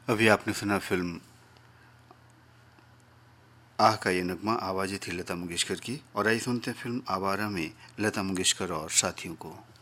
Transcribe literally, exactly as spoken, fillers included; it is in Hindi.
अभी आपने सुना फिल्म आह का ये नगमा, आवाज़ें थी लता मंगेशकर की। और आइए सुनते हैं फिल्म आवारा में लता मंगेशकर और साथियों को।